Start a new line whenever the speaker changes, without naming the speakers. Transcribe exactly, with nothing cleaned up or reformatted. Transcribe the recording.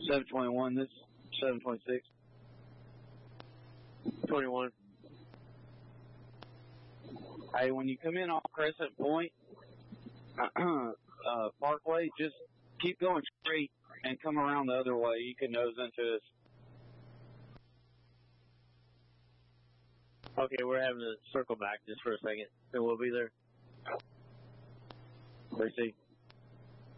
seven twenty-one, this seven twenty-six.
twenty-one.
Hey, when you come in off Crescent Point, uh, Parkway, just keep going straight and come around the other way. You can nose into us.
Okay, we're having to circle back just for a second, and we'll be there.
Receive.